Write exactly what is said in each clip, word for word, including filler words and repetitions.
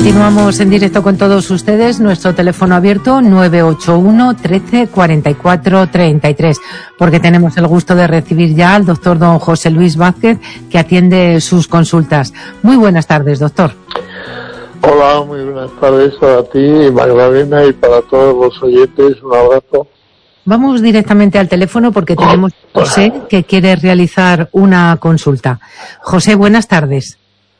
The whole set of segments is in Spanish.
Continuamos en directo con todos ustedes. Nuestro teléfono abierto nueve ocho uno, trece, cuarenta y cuatro, treinta y tres, porque tenemos el gusto de recibir ya al doctor don José Luis Vázquez, que atiende sus consultas. Muy buenas tardes, doctor. Hola, muy buenas tardes para ti, Magdalena, y para todos los oyentes. Un abrazo. Vamos directamente al teléfono porque tenemos a José, que quiere realizar una consulta. José, buenas tardes.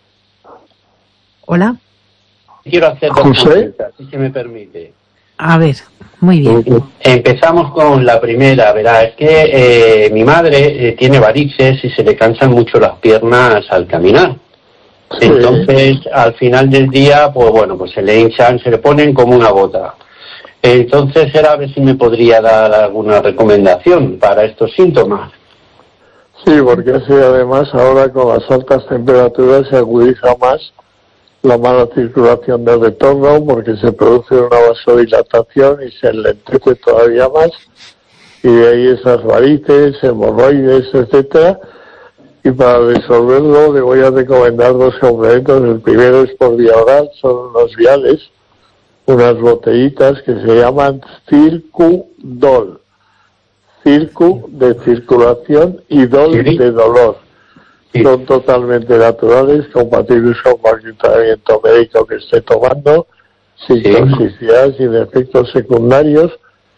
Hola. Quiero hacer dos consultas, si se me permite. A ver, muy bien. Empezamos con la primera, verá, es que eh, mi madre eh, tiene varices y se le cansan mucho las piernas al caminar. Sí. Entonces, al final del día, pues bueno, pues se le hinchan, se le ponen como una bota. Entonces, era a ver si me podría dar alguna recomendación para estos síntomas. Sí, porque así además ahora con las altas temperaturas se agudiza más la mala circulación del retorno, porque se produce una vasodilatación y se enlentece todavía más, y de ahí esas varices, hemorroides, etcétera. Y para resolverlo le voy a recomendar dos complementos. El primero es por vía oral, son unos viales, unas botellitas que se llaman Circudol. Circu de circulación y Dol sí. de dolor. Sí. Son totalmente naturales, compatibles con cualquier tratamiento médico que esté tomando, sin sí. toxicidad, sin efectos secundarios,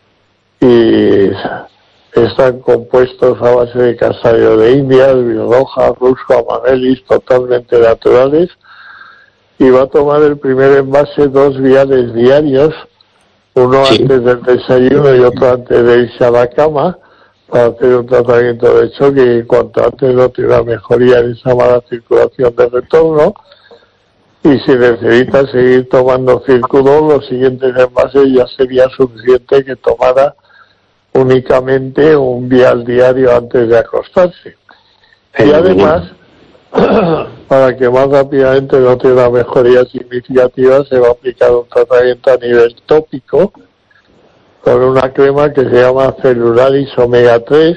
y están compuestos a base de castaño de India, bilroja, rusco, amamelis, totalmente naturales. Y va a tomar el primer envase dos viales diarios, uno sí. antes del desayuno y otro antes de irse a la cama, para hacer un tratamiento de choque, y cuanto antes no tiene una mejoría en esa mala circulación de retorno. Y si necesita seguir tomando Circudol, los siguientes envases ya sería suficiente que tomara únicamente un vial diario antes de acostarse. Y además, para que más rápidamente no tenga una mejoría significativa, se va a aplicar un tratamiento a nivel tópico con una crema que se llama Celularis omega tres,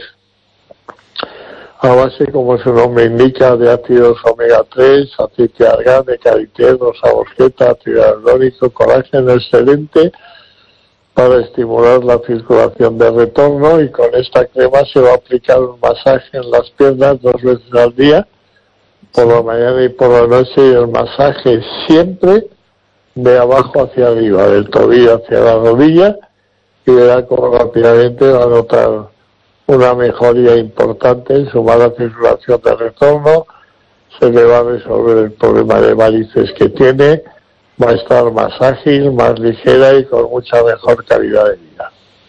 a base, como su nombre indica, de ácidos omega tres, aceite de argán, de karité, rosa bosqueta, ácido hialurónico, colágeno excelente para estimular la circulación de retorno. Y con esta crema se va a aplicar un masaje en las piernas dos veces al día, por la mañana y por la noche, y el masaje siempre de abajo hacia arriba, del tobillo hacia la rodilla, y verá cómo rápidamente va a notar una mejoría importante en su mala circulación de retorno. Se le va a resolver el problema de varices que tiene, va a estar más ágil, más ligera y con mucha mejor calidad de vida.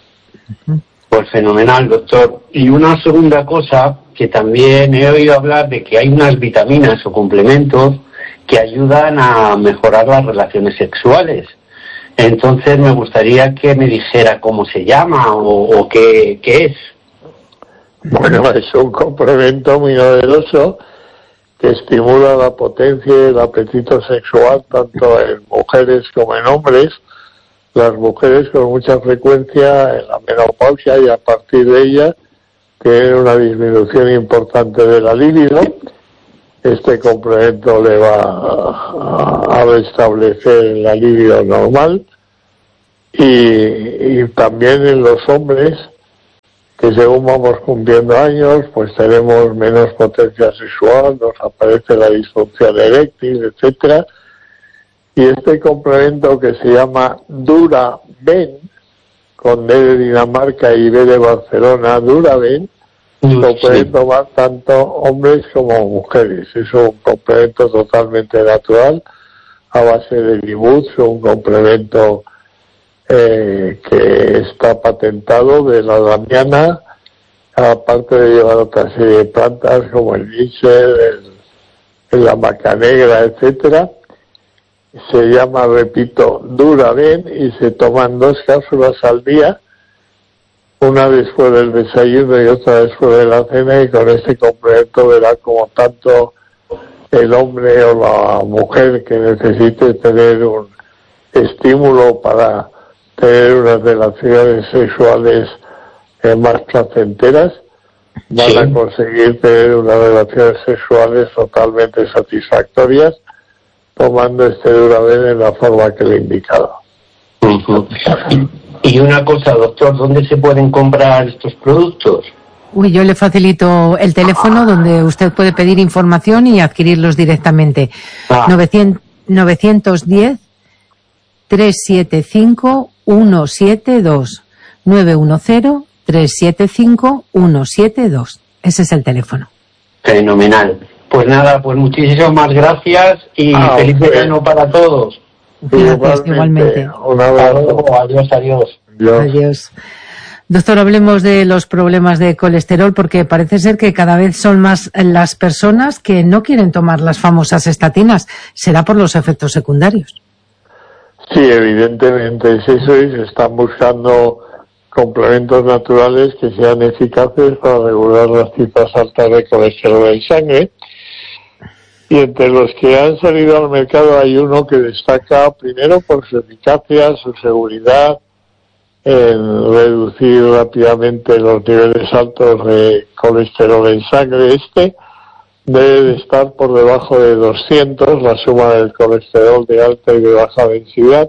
Pues fenomenal, doctor. Y una segunda cosa, que también he oído hablar de que hay unas vitaminas o complementos que ayudan a mejorar las relaciones sexuales. Entonces me gustaría que me dijera cómo se llama o, o qué, qué es. Bueno, es un complemento muy novedoso que estimula la potencia y el apetito sexual tanto en mujeres como en hombres. Las mujeres con mucha frecuencia en la menopausia y a partir de ella tienen una disminución importante de la libido. Este complemento le va a, a restablecer la libido normal, y, y también en los hombres, que según vamos cumpliendo años, pues tenemos menos potencia sexual, nos aparece la disfunción eréctil, etcétera. Y este complemento, que se llama Duraben, con D de Dinamarca y B de Barcelona, Duraben, lo pueden tomar tanto hombres como mujeres. Es un complemento totalmente natural, a base de Libutz, un complemento eh, que está patentado de la damiana, aparte de llevar otra serie de plantas como el níger, el, el la maca negra, etcétera. Se llama, repito, Duraben, y se toman dos cápsulas al día, una después del desayuno y otra después de la cena, y con este complemento verá como tanto el hombre o la mujer que necesite tener un estímulo para tener unas relaciones sexuales eh, más placenteras, van sí. a conseguir tener unas relaciones sexuales totalmente satisfactorias, tomando este Duraben en la forma que le he indicado. Uh-huh. Y una cosa, doctor, ¿dónde se pueden comprar estos productos? Uy, yo le facilito el teléfono donde usted puede pedir información y adquirirlos directamente. Ah. novecientos diez, trescientos setenta y cinco, ciento setenta y dos. nueve uno cero, trescientos setenta y cinco, ciento setenta y dos. Ese es el teléfono. Fenomenal. Pues nada, pues muchísimas gracias y ah, feliz verano para todos. Gracias, igualmente. Un abrazo. Adiós, adiós. Adiós. Adiós. Doctor, hablemos de los problemas de colesterol porque parece ser que cada vez son más las personas que no quieren tomar las famosas estatinas. ¿Será por los efectos secundarios? Sí, evidentemente es eso y se están buscando complementos naturales que sean eficaces para regular las cifras altas de colesterol en sangre. Y entre los que han salido al mercado hay uno que destaca primero por su eficacia, su seguridad, en reducir rápidamente los niveles altos de colesterol en sangre. Este debe de estar por debajo de doscientos, la suma del colesterol de alta y de baja densidad,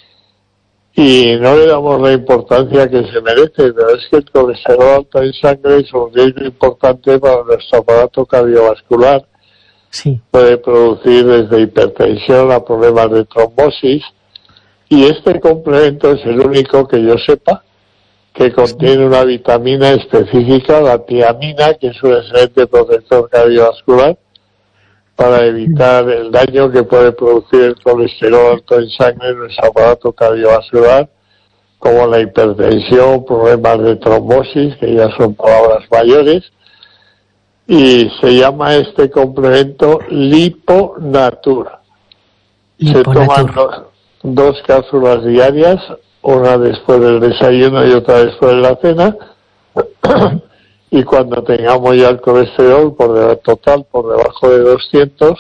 y no le damos la importancia que se merece, pero es que el colesterol alto en sangre es un riesgo importante para nuestro aparato cardiovascular. Sí. Puede producir desde hipertensión a problemas de trombosis. Y este complemento es el único que yo sepa que contiene una vitamina específica, la tiamina, que es un excelente protector cardiovascular para evitar el daño que puede producir el colesterol alto en sangre en nuestro aparato cardiovascular, como la hipertensión, problemas de trombosis, que ya son palabras mayores. Y se llama este complemento Liponatur. Se toman dos, dos cápsulas diarias, una después del desayuno y otra después de la cena, y cuando tengamos ya el colesterol por de, total por debajo de doscientos,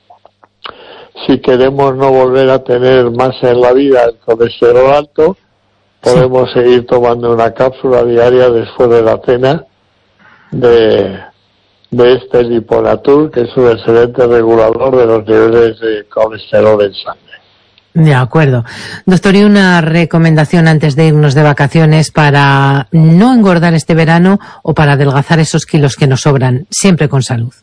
si queremos no volver a tener más en la vida el colesterol alto, podemos sí. seguir tomando una cápsula diaria después de la cena de, de este Liponatur, que es un excelente regulador de los niveles de colesterol en sangre. De acuerdo. Doctor, y una recomendación antes de irnos de vacaciones para no engordar este verano o para adelgazar esos kilos que nos sobran, siempre con salud.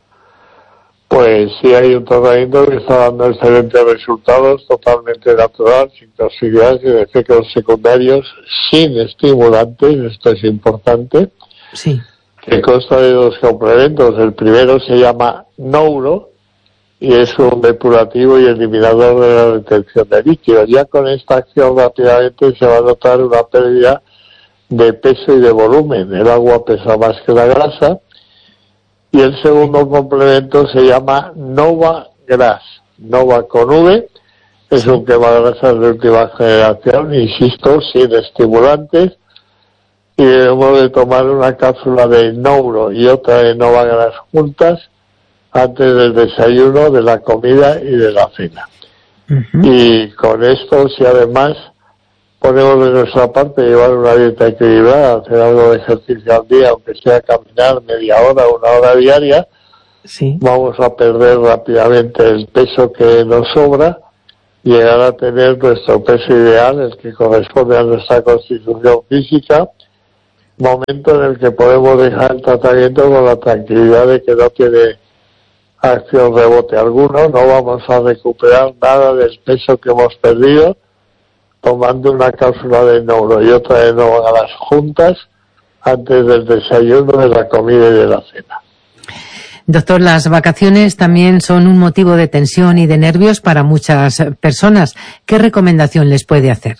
Pues sí, hay un tratamiento que está dando excelentes resultados, totalmente natural, sin toxicidad, sin efectos secundarios, sin estimulantes, esto es importante. Sí. Que consta de dos complementos. El primero se llama Nouro, y es un depurativo y eliminador de la retención de líquidos. Ya con esta acción rápidamente se va a notar una pérdida de peso y de volumen. El agua pesa más que la grasa. Y el segundo complemento se llama Nova Gras. Nova con V, es un quemagrasas de última generación, insisto, sin estimulantes. Y debemos de tomar una cápsula de Nouro y otra de Nova Gras juntas antes del desayuno, de la comida y de la cena. Uh-huh. Y con esto, si además ponemos de nuestra parte llevar una dieta equilibrada, hacer algo de ejercicio al día, aunque sea caminar media hora, una hora diaria, sí. vamos a perder rápidamente el peso que nos sobra, llegar a tener nuestro peso ideal, el que corresponde a nuestra constitución física, momento en el que podemos dejar el tratamiento con la tranquilidad de que no tiene acción rebote alguno, no vamos a recuperar nada del peso que hemos perdido tomando una cápsula de Nouro y otra de Nova Gras juntas antes del desayuno, de la comida y de la cena. Doctor, las vacaciones también son un motivo de tensión y de nervios para muchas personas. ¿Qué recomendación les puede hacer?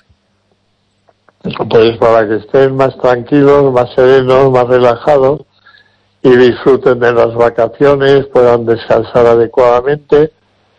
Pues para que estén más tranquilos, más serenos, más relajados, y disfruten de las vacaciones, puedan descansar adecuadamente.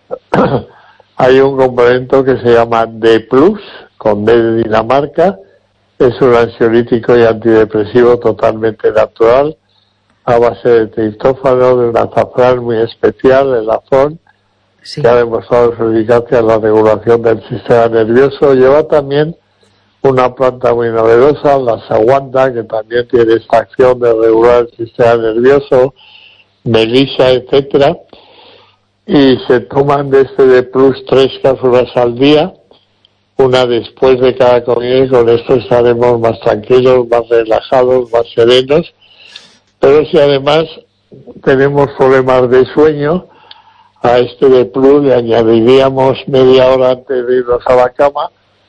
Hay un complemento que se llama D plus, con D de Dinamarca. Es un ansiolítico y antidepresivo totalmente natural, a base de triptófano, de un azafrán muy especial, el afón, sí. que ha demostrado su eficacia en la regulación del sistema nervioso. Lleva también una planta muy novedosa, la saguanda, que también tiene esta acción de regular el sistema nervioso, melisa, etcétera. y se toman de este de Plus tres cápsulas al día, una después de cada comida, y con esto estaremos más tranquilos, más relajados, más serenos. Pero si además tenemos problemas de sueño, a este de Plus le añadiríamos media hora antes de irnos a la cama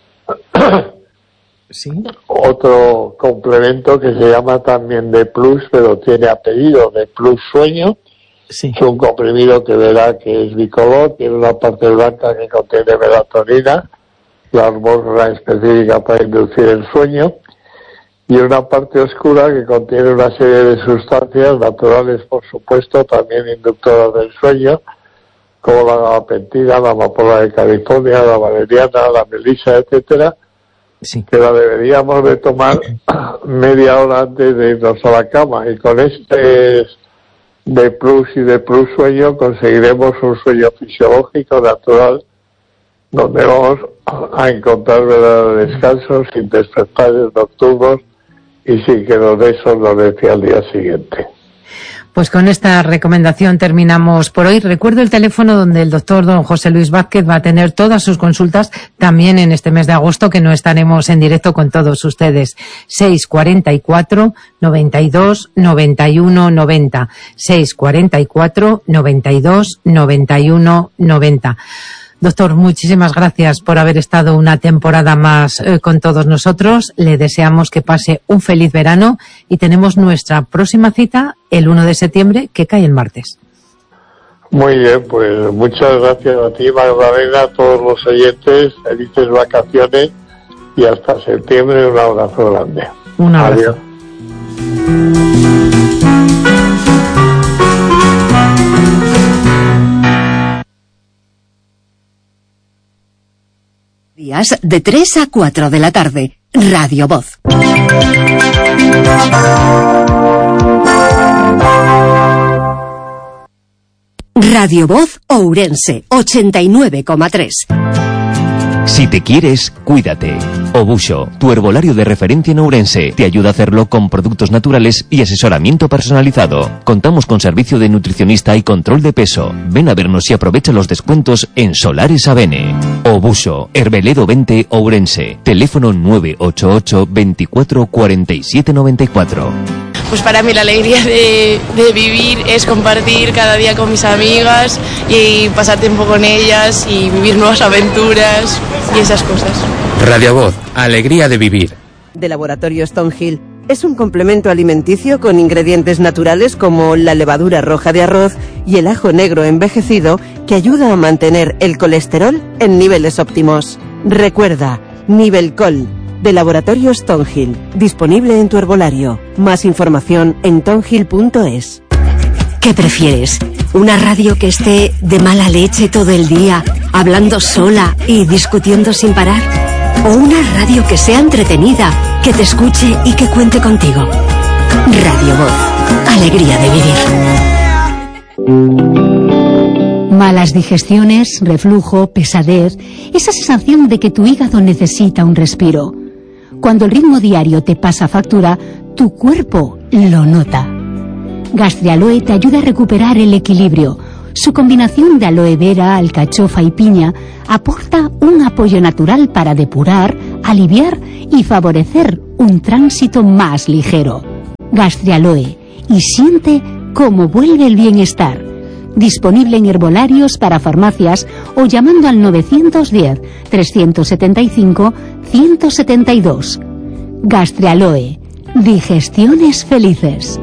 ¿Sí? otro complemento que se llama también de Plus, pero tiene apellido, de Plus Sueño. Sí. Es un comprimido que verá que es bicolor, tiene una parte blanca que contiene melatonina, la hormona específica para inducir el sueño, y una parte oscura que contiene una serie de sustancias naturales, por supuesto, también inductoras del sueño, como la gabapentina, la amapola de California, la valeriana, la melisa, etcétera, Sí. que la deberíamos de tomar media hora antes de irnos a la cama, y con este de Plus y de Plus Sueño conseguiremos un sueño fisiológico natural donde vamos a encontrar verdadero descanso sin despertares nocturnos y sin que nos dé somnolencia al día siguiente. Pues con esta recomendación terminamos por hoy. Recuerdo el teléfono donde el doctor don José Luis Vázquez va a tener todas sus consultas también en este mes de agosto, que no estaremos en directo con todos ustedes. seis cuarenta y cuatro, noventa y dos, noventa y uno, noventa. seis cuarenta y cuatro, noventa y dos, noventa y uno, noventa. Doctor, muchísimas gracias por haber estado una temporada más eh, con todos nosotros. Le deseamos que pase un feliz verano y tenemos nuestra próxima cita el uno de septiembre, que cae el martes. Muy bien, pues muchas gracias a ti, Magdalena, a todos los oyentes, felices vacaciones y hasta septiembre. Un abrazo grande. Un abrazo. Adiós. Días de tres a cuatro de la tarde. Radio Voz. Radio Voz Ourense, ochenta y nueve coma tres. Si te quieres, cuídate. Obuso, tu herbolario de referencia en Ourense, te ayuda a hacerlo con productos naturales y asesoramiento personalizado. Contamos con servicio de nutricionista y control de peso. Ven a vernos y aprovecha los descuentos en Solares Avene. Obuso, Herbeledo veinte, Ourense. Teléfono nueve ocho ocho, veinticuatro, cuarenta y siete, noventa y cuatro. Pues para mí la alegría de, de vivir es compartir cada día con mis amigas y pasar tiempo con ellas y vivir nuevas aventuras y esas cosas. Radio Voz, alegría de vivir. De Laboratorio Stonehill es un complemento alimenticio con ingredientes naturales como la levadura roja de arroz y el ajo negro envejecido que ayuda a mantener el colesterol en niveles óptimos. Recuerda, Nivelcol, de Laboratorio Stonehill, disponible en tu herbolario. Más información en tonhill punto es. ¿Qué prefieres? ¿Una radio que esté de mala leche todo el día, hablando sola y discutiendo sin parar? ¿O una radio que sea entretenida, que te escuche y que cuente contigo? Radio Voz, alegría de vivir. Malas digestiones, reflujo, pesadez, esa sensación de que tu hígado necesita un respiro. Cuando el ritmo diario te pasa factura, tu cuerpo lo nota. Gastrialoe te ayuda a recuperar el equilibrio. Su combinación de aloe vera, alcachofa y piña aporta un apoyo natural para depurar, aliviar y favorecer un tránsito más ligero. Gastrialoe, y siente cómo vuelve el bienestar. Disponible en herbolarios para farmacias o llamando al novecientos diez, trescientos setenta y cinco, ciento setenta y dos. Gastrialoe, digestiones felices.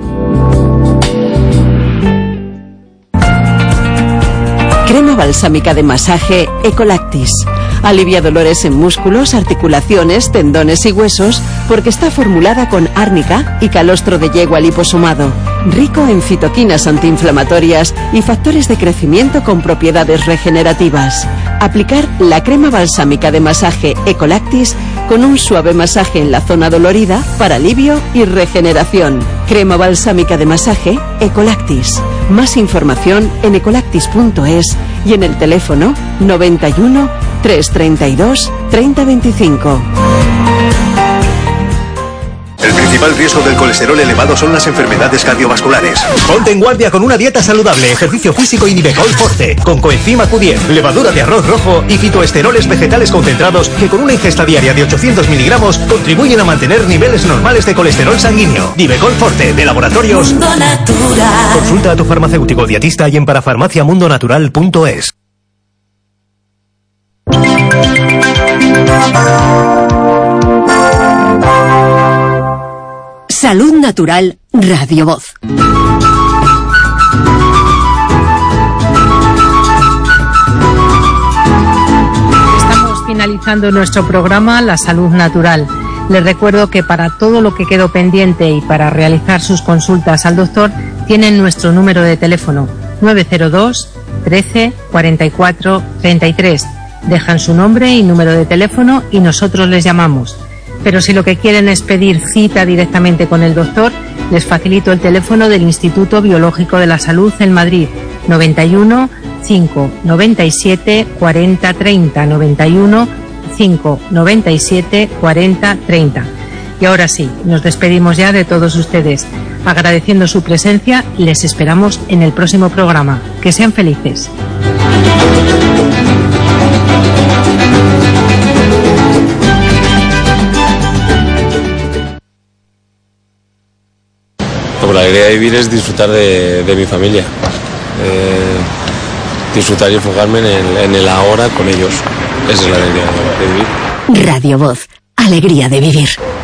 Crema balsámica de masaje Ecolactis. Alivia dolores en músculos, articulaciones, tendones y huesos porque está formulada con árnica y calostro de yegua liposomado. Rico en fitoquinas antiinflamatorias y factores de crecimiento con propiedades regenerativas. Aplicar la crema balsámica de masaje Ecolactis con un suave masaje en la zona dolorida para alivio y regeneración. Crema balsámica de masaje Ecolactis. Más información en ecolactis punto es y en el teléfono noventa y uno, trescientos treinta y dos, treinta veinticinco. El principal riesgo del colesterol elevado son las enfermedades cardiovasculares. Ponte en guardia con una dieta saludable, ejercicio físico y Nivecol Forte, con coenzima Q diez, levadura de arroz rojo y fitoesteroles vegetales concentrados que con una ingesta diaria de ochocientos miligramos contribuyen a mantener niveles normales de colesterol sanguíneo. Nivecol Forte, de Laboratorios Mundo Natural. Consulta a tu farmacéutico dietista y en parafarmaciamundonatural punto es. Salud Natural, Radio Voz. Estamos finalizando nuestro programa La Salud Natural. Les recuerdo que para todo lo que quedó pendiente y para realizar sus consultas al doctor, tienen nuestro número de teléfono nueve cero dos, trece, cuarenta y cuatro, treinta y tres. Dejan su nombre y número de teléfono y nosotros les llamamos. Pero si lo que quieren es pedir cita directamente con el doctor, les facilito el teléfono del Instituto Biológico de la Salud en Madrid, noventa y uno, cinco, noventa y siete, cuarenta, treinta, noventa y uno, cinco, noventa y siete, cuarenta, treinta. Y ahora sí, nos despedimos ya de todos ustedes. Agradeciendo su presencia, les esperamos en el próximo programa. Que sean felices. Pues la alegría de vivir es disfrutar de, de mi familia, eh, disfrutar y enfocarme en el, en el ahora con ellos. Esa es la alegría de, de vivir. Radio Voz, alegría de vivir.